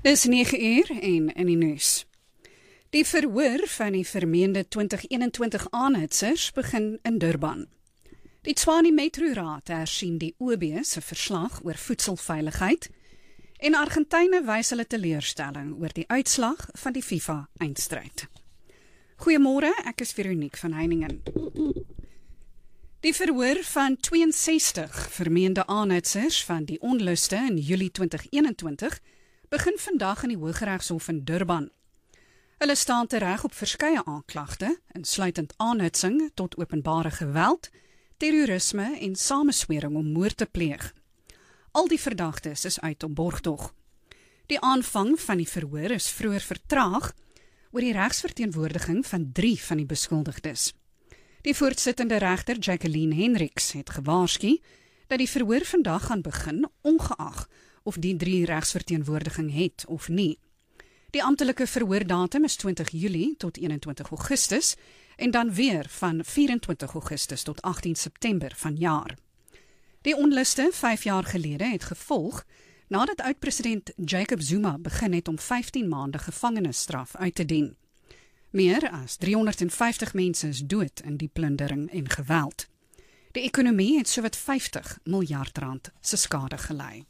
Dis 9 uur en in die nuus. Die verhoor van die vermeende 2021 aanhitsers begin in Durban. Die Tshwane Metro-raad hersien die OB se verslag oor voedselveiligheid en Argentyne wys hulle teleurstelling oor die uitslag van die FIFA-eindstryd. Goeiemôre, ek is Veronique van Heiningen. Die verhoor van 62 vermeende aanhitsers van die onluste in Julie 2021 begin vandag in die Hooggeregshof in Durban. Hulle staan tereg op verskeie aanklagte, insluitend aanhitsing tot openbare geweld, terrorisme en sameswering om moord te pleeg. Al die verdagtes is uit op borgtog. Die aanvang van die verhoor is vroeër vertraag oor die regsverteenwoordiging van 3 van die beskuldigdes. Die voortsittende regter Jacqueline Hendricks het gewaarsku dat die verhoor vandag gaan begin ongeag of die 3 regsverteenwoordiging het of nie. Die amptelike verhoordatum is 20 Julie tot 21 Augustus en dan weer van 24 Augustus tot 18 September vanjaar. Die onluste 5 jaar gelede het gevolg nadat oud-president Jacob Zuma begin het om 15 maande gevangenisstraf uit te dien. Meer as 350 mense is dood in die plundering en geweld. Die ekonomie het sowat 50 miljard rand se skade gelei.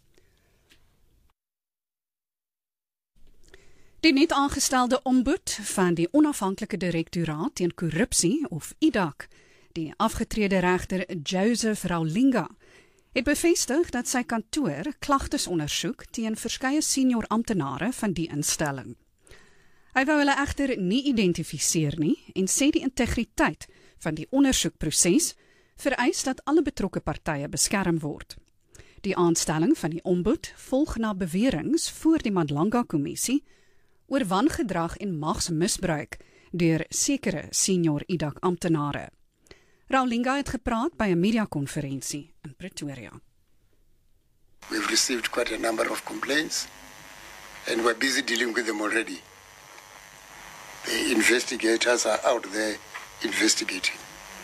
Die net aangestelde ombud van die onafhanklike direktoraat teen korrupsie of IDAC, die afgetrede regter Joseph Raulinga, het bevestig dat sy kantoor klagtes ondersoek teen verskeie senior amptenare van die instelling. Hy wou hulle egter nie identifiseer nie en sê die integriteit van die ondersoekproses vereis dat alle betrokke partye beskerm word. Die aanstelling van die ombud volg na beweringe voor die Mandlanga-kommissie oor wangedrag en magsmisbruik deur sekere senior IDAC amptenare. Raulinga het gepraat by 'n mediakonferensie in Pretoria. We've received quite a number of complaints and we're busy dealing with them already. The investigators are out there investigating.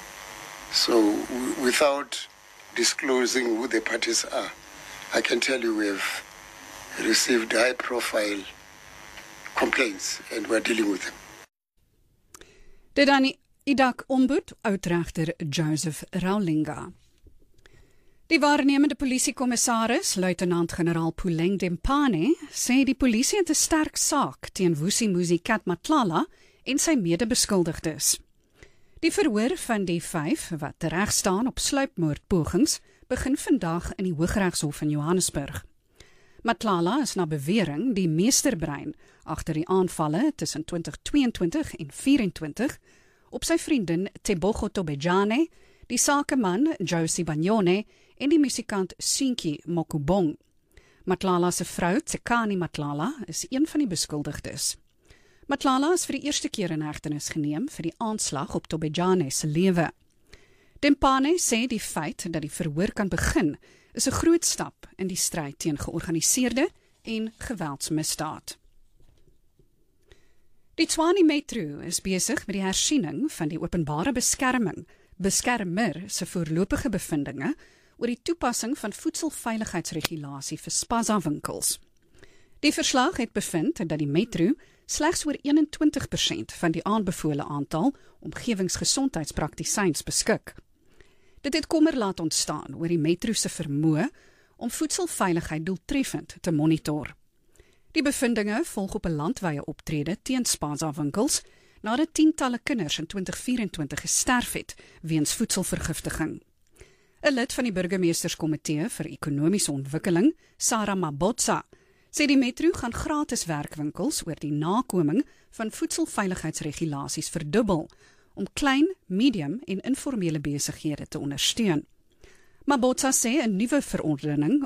So without disclosing who the parties are, I can tell you we have received high-profile complaints and we're dealing with them. Dit dan die IDAC-ombud, oudregter Joseph Raulinga. Die waarnemende polisiekommissaris, luitenant-generaal Puleng Dempane, sê die polisie het 'n sterk saak teen Vusimuzi Katmatlala en sy medebeskuldigdes. Die verhoor van die 5 wat tereg staan op sluipmoordpogings begin vandag in die Hooggeregshof in Johannesburg. Matlala is na bewering die meesterbrein agter die aanvalle tussen 2022 en 2024 op sy vriendin Tebogo Tobejane, die sakeman Josie Banyone en die musikant Sinki Mokubong. Matlala se vrou, Tsekani Matlala, is een van die beskuldigdes. Matlala is vir die eerste keer in hegtenis geneem vir die aanslag op Tobejane se lewe. Dempane sê die feit dat die verhoor kan begin is 'n groot stap in die stryd teen georganiseerde en geweldsmisdaad. Die Tshwane Metro is besig met die hersiening van die openbare beskermer se voorlopige bevindinge oor die toepassing van voedselveiligheidsregulasie vir Spaza-winkels. Die verslag het bevind dat die Metro slegs oor 21% van die aanbevole aantal omgewingsgesondheidspraktisyns beskik. Dit het kommer laat ontstaan oor die Metro se vermoë om voedselveiligheid doeltreffend te monitor. Die bevindinge volg op 'n landwyse optrede teen Spaza-winkels nadat tientalle kinders in 2024 gesterf het weens voedselvergiftiging. 'n Lid van die burgemeesterskomitee vir ekonomiese ontwikkeling, Sarah Mabotsa, sê die Metro gaan gratis werkwinkels oor die nakoming van voedselveiligheidsregulasies verdubbel om klein, medium en informele besighede te ondersteun. Mabotsa sê 'n nuwe verordening